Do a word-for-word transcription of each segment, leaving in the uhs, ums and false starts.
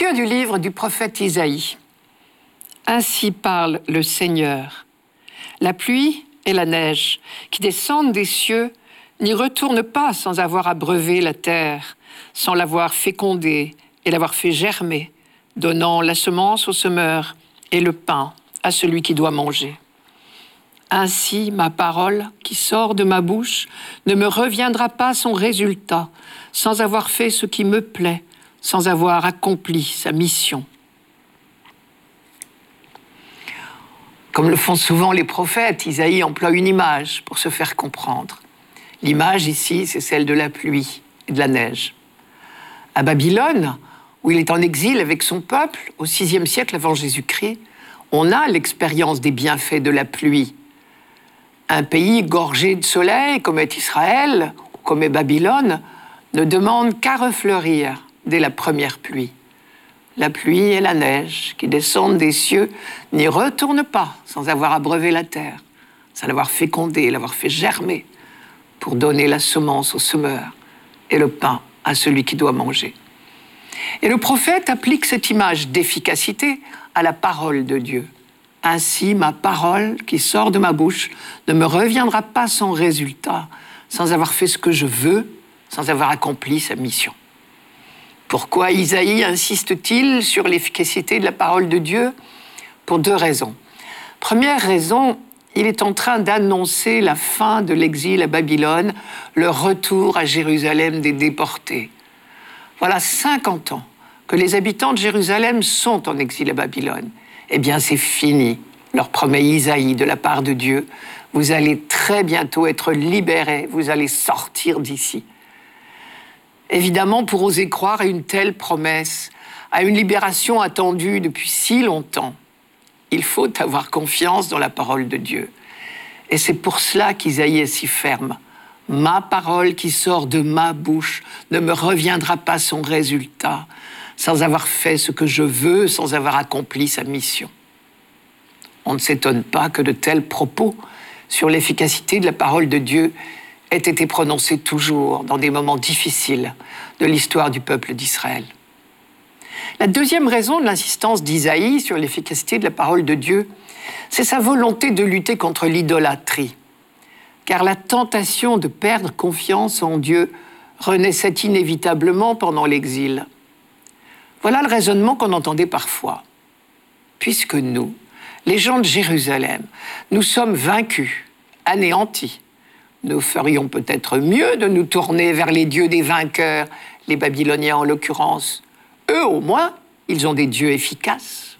Lecture du livre du prophète Isaïe. Ainsi parle le Seigneur. La pluie et la neige qui descendent des cieux n'y retournent pas sans avoir abreuvé la terre, sans l'avoir fécondée et l'avoir fait germer, donnant la semence au semeur et le pain à celui qui doit manger. Ainsi, ma parole qui sort de ma bouche ne me reviendra pas son résultat, sans avoir fait ce qui me plaît, sans avoir accompli sa mission. Comme le font souvent les prophètes, Isaïe emploie une image pour se faire comprendre. L'image ici, c'est celle de la pluie et de la neige. À Babylone, où il est en exil avec son peuple, au sixième siècle avant Jésus-Christ, on a l'expérience des bienfaits de la pluie. Un pays gorgé de soleil, comme est Israël, ou comme est Babylone, ne demande qu'à refleurir dès la première pluie. La pluie et la neige qui descendent des cieux n'y retournent pas sans avoir abreuvé la terre, sans l'avoir fécondée, l'avoir fait germer, pour donner la semence au semeur et le pain à celui qui doit manger. Et le prophète applique cette image d'efficacité à la parole de Dieu. Ainsi, ma parole qui sort de ma bouche ne me reviendra pas sans résultat, sans avoir fait ce que je veux, sans avoir accompli sa mission. Pourquoi Isaïe insiste-t-il sur l'efficacité de la parole de Dieu? Pour deux raisons. Première raison, il est en train d'annoncer la fin de l'exil à Babylone, le retour à Jérusalem des déportés. Voilà cinquante ans que les habitants de Jérusalem sont en exil à Babylone. Eh bien, c'est fini, leur promet Isaïe de la part de Dieu. Vous allez très bientôt être libérés, vous allez sortir d'ici. Évidemment, pour oser croire à une telle promesse, à une libération attendue depuis si longtemps, il faut avoir confiance dans la parole de Dieu. Et c'est pour cela qu'Isaïe est si ferme. Ma parole qui sort de ma bouche ne me reviendra pas son résultat, sans avoir fait ce que je veux, sans avoir accompli sa mission. On ne s'étonne pas que de tels propos sur l'efficacité de la parole de Dieu aient été prononcés toujours dans des moments difficiles de l'histoire du peuple d'Israël. La deuxième raison de l'insistance d'Isaïe sur l'efficacité de la parole de Dieu, c'est sa volonté de lutter contre l'idolâtrie. Car la tentation de perdre confiance en Dieu renaissait inévitablement pendant l'exil. Voilà le raisonnement qu'on entendait parfois. Puisque nous, les gens de Jérusalem, nous sommes vaincus, anéantis, nous ferions peut-être mieux de nous tourner vers les dieux des vainqueurs, les Babyloniens en l'occurrence. Eux, au moins, ils ont des dieux efficaces.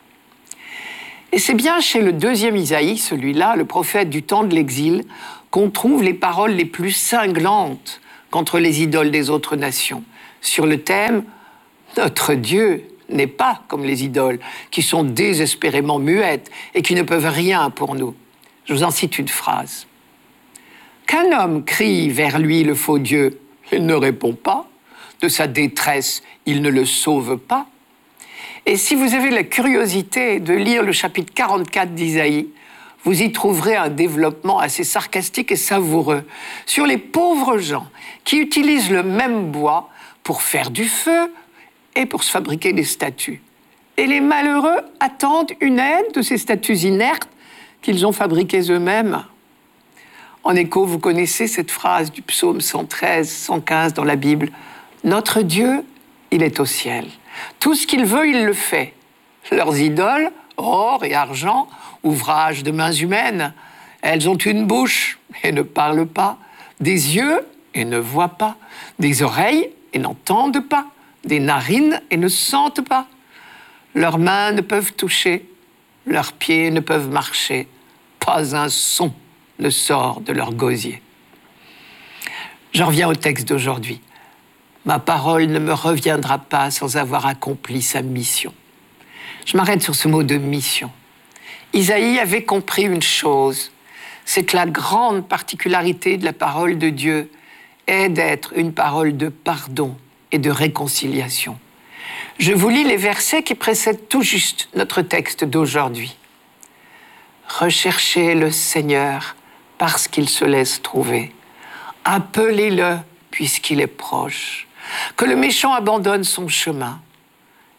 Et c'est bien chez le deuxième Isaïe, celui-là, le prophète du temps de l'exil, qu'on trouve les paroles les plus cinglantes contre les idoles des autres nations, sur le thème « Notre Dieu n'est pas comme les idoles, qui sont désespérément muettes et qui ne peuvent rien pour nous. » Je vous en cite une phrase. « Qu'un homme crie vers lui le faux Dieu, il ne répond pas. De sa détresse, il ne le sauve pas. » Et si vous avez la curiosité de lire le chapitre quarante-quatre d'Isaïe, vous y trouverez un développement assez sarcastique et savoureux sur les pauvres gens qui utilisent le même bois pour faire du feu et pour se fabriquer des statues. Et les malheureux attendent une aide de ces statues inertes qu'ils ont fabriquées eux-mêmes. En écho, vous connaissez cette phrase du psaume cent treize, cent quinze dans la Bible. « Notre Dieu, il est au ciel. Tout ce qu'il veut, il le fait. Leurs idoles, or et argent, ouvrage de mains humaines, elles ont une bouche et ne parlent pas, des yeux et ne voient pas, des oreilles et n'entendent pas, des narines et ne sentent pas. Leurs mains ne peuvent toucher, leurs pieds ne peuvent marcher, pas un son ne sort de leur gosier. » J'en reviens au texte d'aujourd'hui. Ma parole ne me reviendra pas sans avoir accompli sa mission. Je m'arrête sur ce mot de mission. Isaïe avait compris une chose, c'est que la grande particularité de la parole de Dieu est d'être une parole de pardon et de réconciliation. Je vous lis les versets qui précèdent tout juste notre texte d'aujourd'hui. « Recherchez le Seigneur parce qu'il se laisse trouver. Appelez-le puisqu'il est proche. Que le méchant abandonne son chemin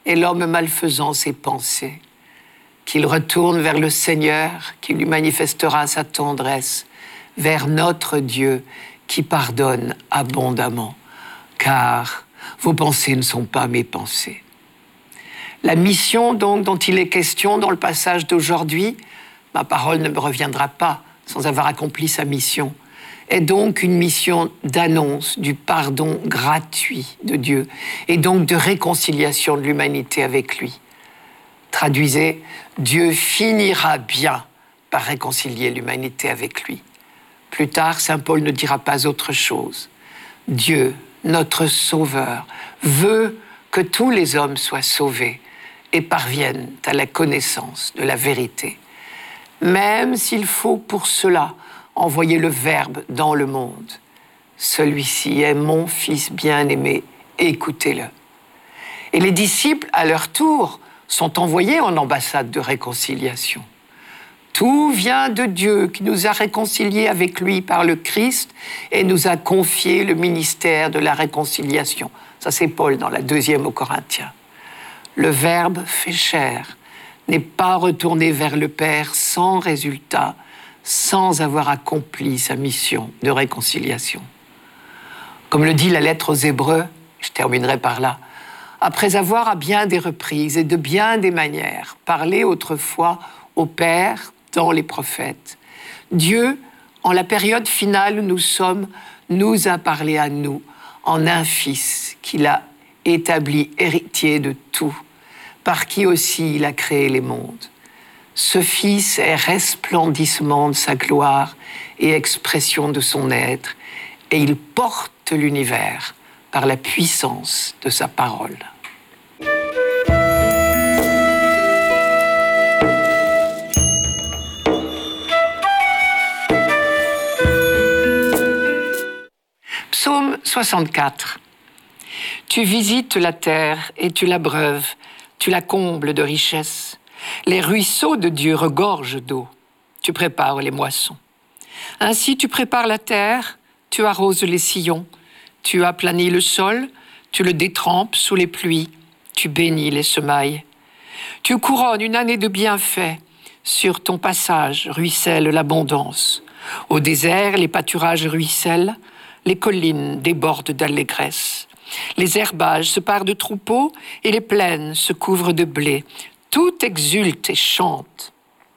et l'homme malfaisant ses pensées. Qu'il retourne vers le Seigneur, qui lui manifestera sa tendresse, vers notre Dieu, qui pardonne abondamment, car vos pensées ne sont pas mes pensées. La mission donc dont il est question dans le passage d'aujourd'hui, ma parole ne me reviendra pas sans avoir accompli sa mission, est donc une mission d'annonce du pardon gratuit de Dieu et donc de réconciliation de l'humanité avec lui. Traduisez, Dieu finira bien par réconcilier l'humanité avec lui. Plus tard, saint Paul ne dira pas autre chose. Dieu, notre Sauveur, veut que tous les hommes soient sauvés et parviennent à la connaissance de la vérité. Même s'il faut pour cela envoyer le Verbe dans le monde. Celui-ci est mon Fils bien-aimé, écoutez-le. Et les disciples, à leur tour, sont envoyés en ambassade de réconciliation. Tout vient de Dieu qui nous a réconciliés avec lui par le Christ et nous a confié le ministère de la réconciliation. Ça, c'est Paul dans la deuxième aux Corinthiens. Le Verbe fait chair, n'est pas retourné vers le Père sans résultat, sans avoir accompli sa mission de réconciliation. Comme le dit la lettre aux Hébreux, je terminerai par là, après avoir à bien des reprises et de bien des manières parlé autrefois au Père dans les prophètes, Dieu, en la période finale où nous sommes, nous a parlé à nous en un Fils qu'il a établi héritier de tout, par qui aussi il a créé les mondes. Ce Fils est resplendissement de sa gloire et expression de son être, et il porte l'univers par la puissance de sa parole. Psaume soixante-quatre. Tu visites la terre et tu l'abreuves, tu la combles de richesses. Les ruisseaux de Dieu regorgent d'eau. Tu prépares les moissons. Ainsi tu prépares la terre, tu arroses les sillons, tu aplanis le sol, tu le détrempes sous les pluies, tu bénis les semailles. Tu couronnes une année de bienfaits. Sur ton passage ruisselle l'abondance. Au désert, les pâturages ruissellent, les collines débordent d'allégresse. Les herbages se parent de troupeaux et les plaines se couvrent de blé. Tout exulte et chante.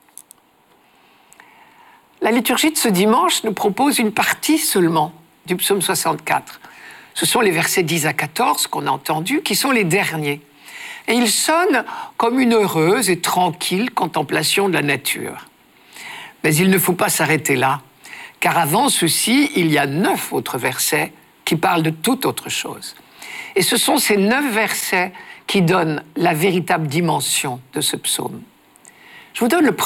La liturgie de ce dimanche nous propose une partie seulement du psaume soixante-quatre. Ce sont les versets dix à quatorze qu'on a entendus, qui sont les derniers. Et ils sonnent comme une heureuse et tranquille contemplation de la nature. Mais il ne faut pas s'arrêter là, car avant ceci, il y a neuf autres versets qui parlent de toute autre chose. Et ce sont ces neuf versets qui donnent la véritable dimension de ce psaume. Je vous donne le